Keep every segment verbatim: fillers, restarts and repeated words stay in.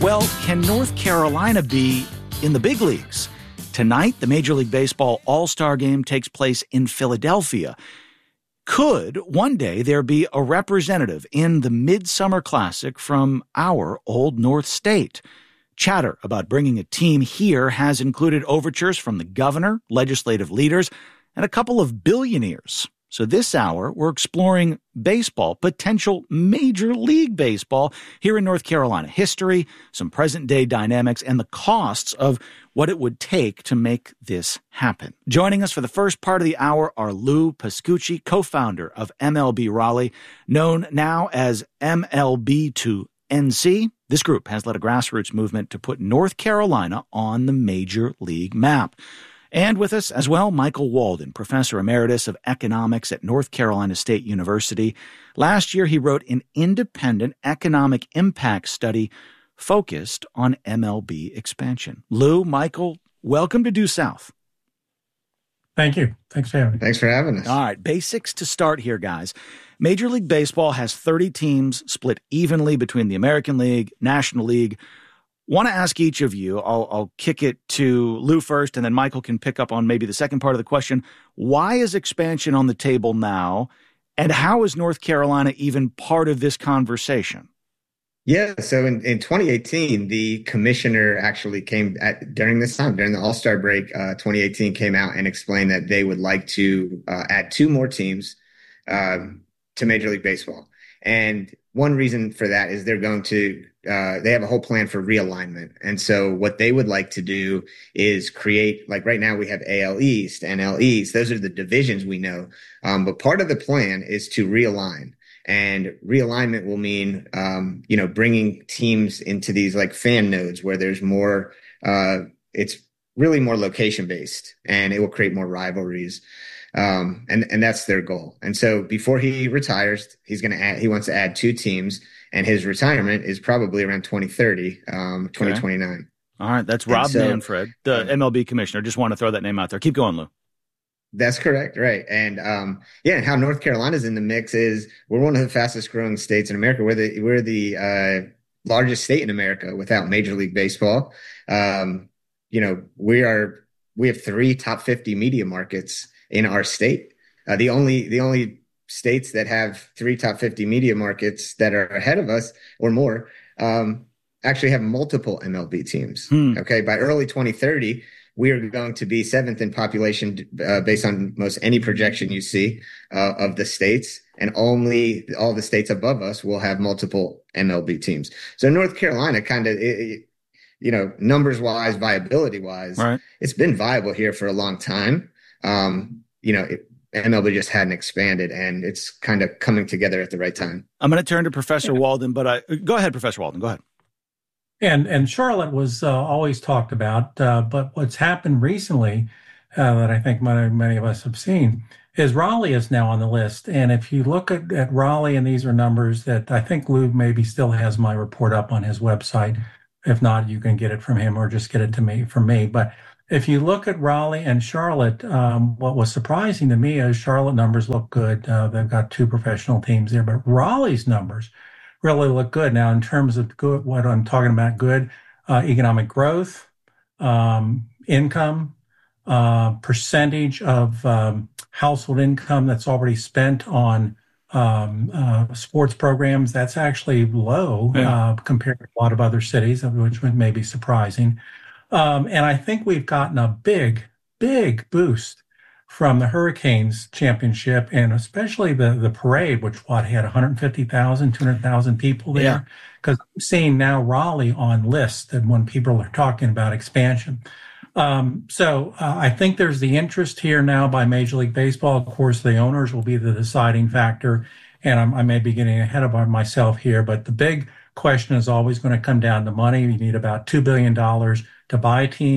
Well, can North Carolina be in the big leagues? Tonight, the Major League Baseball All-Star Game takes place in Philadelphia. Could one day there be a representative in the Midsummer Classic from our Old North State? Chatter about bringing a team here has included overtures from the governor, legislative leaders, and a couple of billionaires. So this hour, we're exploring baseball, potential Major League Baseball here in North Carolina. History, some present-day dynamics, and the costs of what it would take to make this happen. Joining us for the first part of the hour are Lou Pascucci, co-founder of M L B Raleigh, known now as M L B to N C. This group has led a grassroots movement to put North Carolina on the Major League map. And with us as well, Michael Walden, Professor Emeritus of Economics at North Carolina State University. Last year, he wrote an independent economic impact study focused on M L B expansion. Lou, Michael, welcome to Due South. Thank you. Thanks for having me. Thanks for having us. All right, basics to start here, guys. Major League Baseball has thirty teams split evenly between the American League, National League. Want to ask each of you, I'll, I'll kick it to Lou first, and then Michael can pick up on maybe the second part of the question. Why is expansion on the table now, and how is North Carolina even part of this conversation? Yeah, so in, in twenty eighteen, the commissioner actually came at during this time, during the All-Star break, uh, twenty eighteen came out and explained that they would like to uh, add two more teams um, to Major League Baseball. And one reason for that is they're going to Uh, they have a whole plan for realignment. And so what they would like to do is create, like right now we have A L East, N L East. Those are the divisions we know. Um, but part of the plan is to realign. And realignment will mean, um, you know, bringing teams into these like fan nodes where there's more, uh, it's really more location based, and it will create more rivalries. Um, and, and that's their goal. And so before he retires, he's going to add, he wants to add two teams. And his retirement is probably around twenty thirty, um, twenty twenty-nine. Okay. All right. That's Rob so, Manfred, the um, M L B commissioner. Just want to throw that name out there. Keep going, Lou. That's correct. Right. And um, yeah, and how North Carolina's in the mix is we're one of the fastest growing states in America. We're the, we're the uh, largest state in America without Major League Baseball. Um, you know, we are, we have three top fifty media markets in our state. Uh, the only, the only, states that have three top fifty media markets that are ahead of us or more um, actually have multiple M L B teams. Hmm. Okay. By early twenty thirty, we are going to be seventh in population uh, based on most any projection you see uh, of the states. And only all the states above us will have multiple M L B teams. So North Carolina kind of, you know, numbers wise, viability wise, right. It's been viable here for a long time. Um, you know, it, M L B just hadn't expanded, and it's kind of coming together at the right time. I'm going to turn to Professor Walden, but I, go ahead, Professor Walden. Go ahead. And and Charlotte was uh, always talked about, uh, but what's happened recently uh, that I think many, many of us have seen is Raleigh is now on the list. And if you look at, at Raleigh, and these are numbers that I think Lou maybe still has my report up on his website. If not, you can get it from him or just get it to me from me. But if you look at Raleigh and Charlotte, um, what was surprising to me is Charlotte numbers look good. Uh, they've got two professional teams there, but Raleigh's numbers really look good. Now, in terms of good, what I'm talking about, good uh, economic growth, um, income, uh, percentage of um, household income that's already spent on um, uh, sports programs, that's actually low yeah. uh, compared to a lot of other cities, which may be surprising. Um, and I think we've gotten a big, big boost from the Hurricanes championship, and especially the, the parade, which what had one hundred fifty thousand, two hundred thousand people there. Because yeah. I'm seeing now Raleigh on lists and when people are talking about expansion. Um, so uh, I think there's the interest here now by Major League Baseball. Of course, the owners will be the deciding factor, and I'm, I may be getting ahead of myself here, but the big question is always going to come down to money. You need about two billion dollars to buy a team,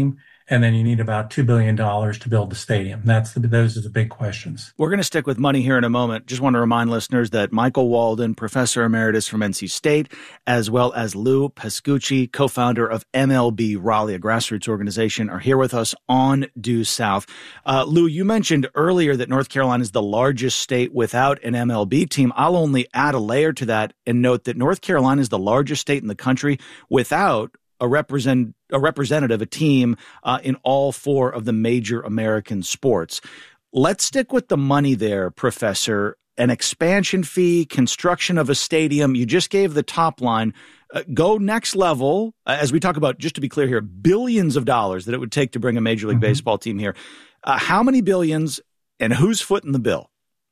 and then you need about two billion dollars to build the stadium. That's the, those are the big questions. We're going to stick with money here in a moment. Just want to remind listeners that Michael Walden, professor emeritus from N C State, as well as Lou Pascucci, co-founder of M L B Raleigh, a grassroots organization, are here with us on Due South. Uh, Lou, you mentioned earlier that North Carolina is the largest state without an M L B team. I'll only add a layer to that and note that North Carolina is the largest state in the country without a represent a representative, a team uh, in all four of the major American sports. Let's stick with the money there, Professor. An expansion fee, construction of a stadium. You just gave the top line. Uh, go next level, uh, as we talk about, just to be clear here, billions of dollars that it would take to bring a Major League mm-hmm. Baseball team here. Uh, how many billions and who's footing the bill?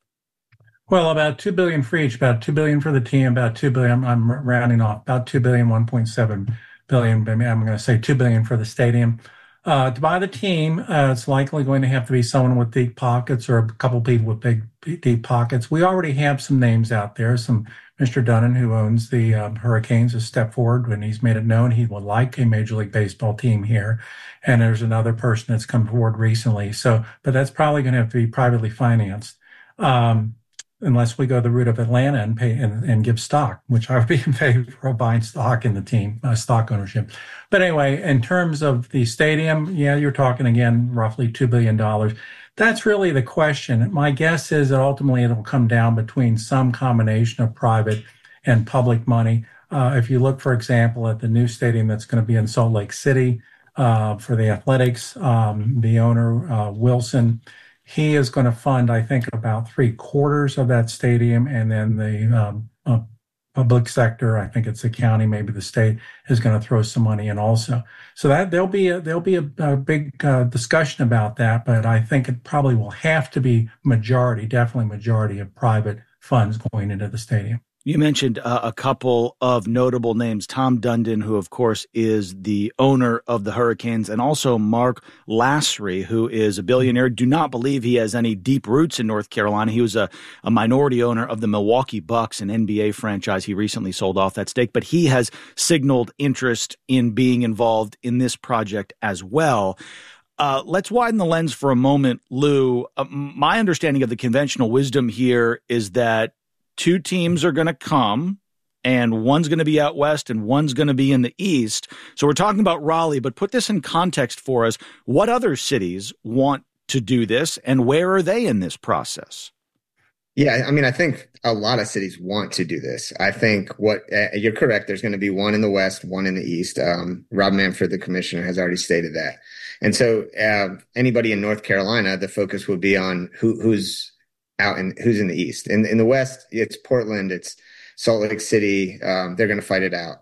Well, about two billion dollars for each, about two billion dollars for the team, about two billion dollars, I'm, I'm rounding off, about two billion dollars, one point seven billion dollars, I'm going to say two billion dollars for the stadium. Uh, to buy the team, uh, it's likely going to have to be someone with deep pockets or a couple people with big, deep pockets. We already have some names out there. Some Mister Dunnan, who owns the um, Hurricanes, has stepped forward when he's made it known he would like a Major League Baseball team here. And there's another person that's come forward recently. So, but that's probably going to have to be privately financed. Um, unless we go the route of Atlanta and pay and, and give stock, which I would be in favor of buying stock in the team, uh, stock ownership. But anyway, in terms of the stadium, yeah, you're talking again, roughly two billion dollars. That's really the question. My guess is that ultimately it'll come down between some combination of private and public money. Uh, if you look, for example, at the new stadium that's going to be in Salt Lake City uh, for the Athletics, um, the owner, uh, Wilson, he is going to fund, I think, about three quarters of that stadium, and then the um, uh, public sector, I think it's the county, maybe the state, is going to throw some money in also. So that there'll be a, there'll be a, a big uh, discussion about that, but I think it probably will have to be majority, definitely majority of private funds going into the stadium. You mentioned uh, a couple of notable names, Tom Dundon, who, of course, is the owner of the Hurricanes, and also Mark Lasry, who is a billionaire. Do not believe he has any deep roots in North Carolina. He was a, a minority owner of the Milwaukee Bucks, an N B A franchise. He recently sold off that stake, but he has signaled interest in being involved in this project as well. Uh, let's widen the lens for a moment, Lou. Uh, my understanding of the conventional wisdom here is that two teams are going to come, and one's going to be out west and one's going to be in the east. So we're talking about Raleigh, but put this in context for us. What other cities want to do this, and where are they in this process? Yeah, I mean, I think a lot of cities want to do this. I think what uh, you're correct. There's going to be one in the west, one in the east. Um, Rob Manfred, the commissioner, has already stated that. And so uh, anybody in North Carolina, the focus will be on who, who's out in who's in the east. In in the west, it's Portland, it's Salt Lake City. Um, they're going to fight it out.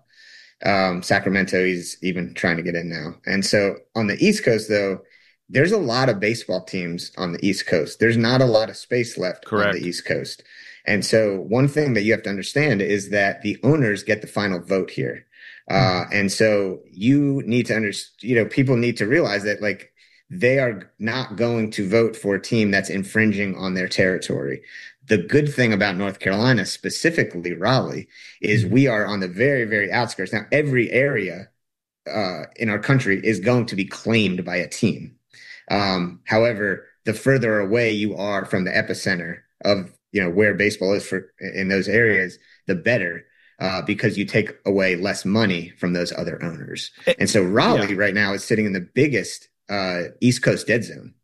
Um, Sacramento is even trying to get in now. And so on the East Coast, though, there's a lot of baseball teams on the East Coast. There's not a lot of space left Correct. on the East Coast. And so one thing that you have to understand is that the owners get the final vote here. Uh, and so you need to understand, you know, people need to realize that, like, they are not going to vote for a team that's infringing on their territory. The good thing about North Carolina, specifically Raleigh, is we are on the very, very outskirts. Now, every area uh, in our country is going to be claimed by a team. Um, however, the further away you are from the epicenter of, you know, where baseball is for in those areas, the better, uh, because you take away less money from those other owners. And so Raleigh yeah. right now is sitting in the biggest uh, East Coast dead zone.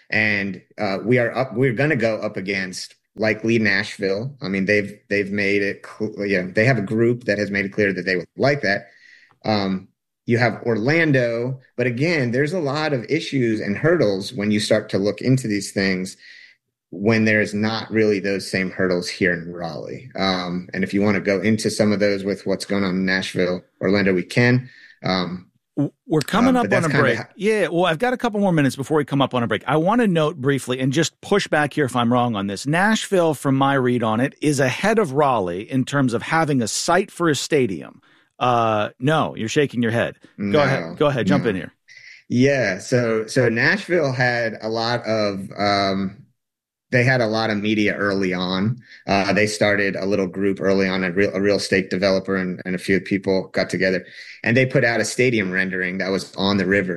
And uh, we are up, we're going to go up against likely Nashville. I mean, they've, they've made it, cl- you know, they have a group that has made it clear that they would like that. Um, You have Orlando, but again, there's a lot of issues and hurdles when you start to look into these things when there's not really those same hurdles here in Raleigh. Um, and if you want to go into some of those with what's going on in Nashville, Orlando, we can. Um, We're coming um, up on a break. How- yeah, well, I've got a couple more minutes before we come up on a break. I want to note briefly and just push back here if I'm wrong on this. Nashville, from my read on it, is ahead of Raleigh in terms of having a site for a stadium. Uh, no, you're shaking your head. Go no, ahead. Go ahead. Jump no. in here. Yeah. So, so Nashville had a lot of, um, they had a lot of media early on. Uh, they started a little group early on, a real, a real estate developer and, and a few people got together and they put out a stadium rendering that was on the river.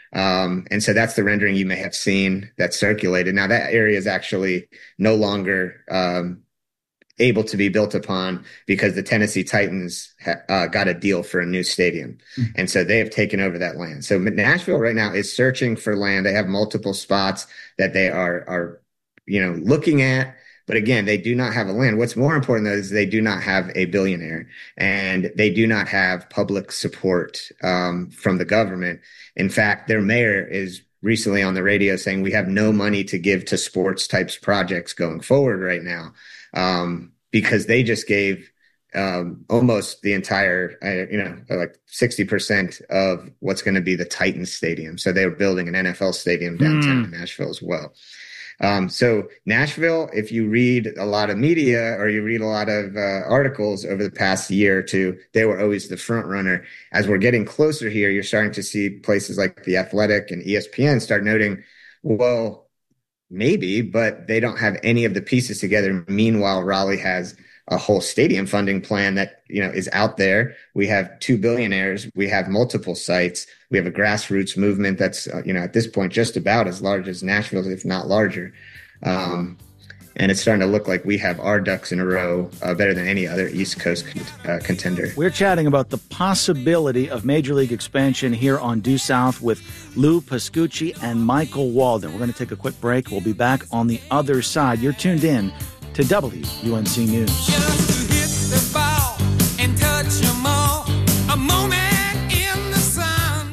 Um, and so that's the rendering you may have seen that circulated. Now that area is actually no longer um, able to be built upon because the Tennessee Titans ha- uh, got a deal for a new stadium. Mm-hmm. And so they have taken over that land. So Nashville right now is searching for land. They have multiple spots that they are, are, you know, looking at. But again, they do not have a land. What's more important, though, is they do not have a billionaire, and they do not have public support um, from the government. In fact, their mayor is recently on the radio saying we have no money to give to sports types projects going forward right now. Um, because they just gave um, almost the entire, uh, you know, like sixty percent of what's going to be the Titans stadium. So they were building an N F L stadium downtown mm. Nashville as well. Um, so Nashville, if you read a lot of media or you read a lot of uh, articles over the past year or two, they were always the front runner. As we're getting closer here, you're starting to see places like The Athletic and E S P N start noting, well, maybe, but they don't have any of the pieces together. Meanwhile, Raleigh has a whole stadium funding plan that, you know, is out there. We have two billionaires. We have multiple sites. We have a grassroots movement that's, uh, you know, at this point, just about as large as Nashville, if not larger. Um, and it's starting to look like we have our ducks in a row uh, better than any other East Coast uh, contender. We're chatting about the possibility of Major League expansion here on Due South with Lou Pascucci and Michael Walden. We're going to take a quick break. We'll be back on the other side. You're tuned in to W U N C News. Just to hit the ball and touch them all, a moment in the sun.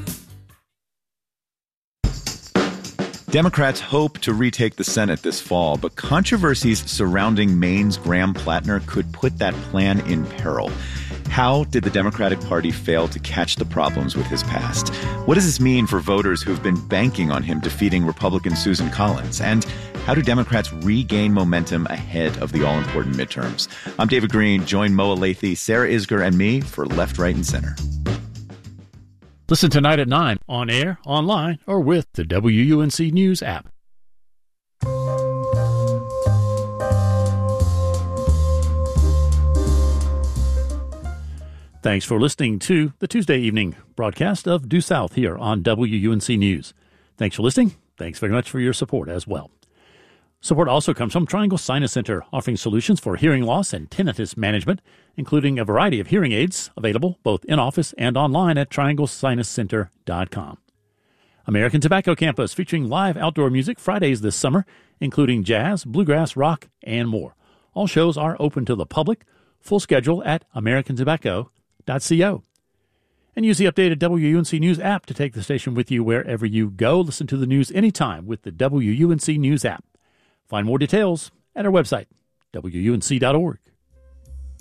Democrats hope to retake the Senate this fall, but controversies surrounding Maine's Graham Plattner could put that plan in peril. How did the Democratic Party fail to catch the problems with his past? What does this mean for voters who've been banking on him defeating Republican Susan Collins? And how do Democrats regain momentum ahead of the all-important midterms? I'm David Green. Join Moa Lathy, Sarah Isger, and me for Left, Right, and Center. Listen tonight at nine, on air, online, or with the W U N C News app. Thanks for listening to the Tuesday evening broadcast of Due South here on W U N C News. Thanks for listening. Thanks very much for your support as well. Support also comes from Triangle Sinus Center, offering solutions for hearing loss and tinnitus management, including a variety of hearing aids available both in-office and online at triangle sinus center dot com. American Tobacco Campus, featuring live outdoor music Fridays this summer, including jazz, bluegrass, rock, and more. All shows are open to the public. Full schedule at american tobacco dot co. And use the updated W U N C News app to take the station with you wherever you go. Listen to the news anytime with the W U N C News app. Find more details at our website, W U N C dot org.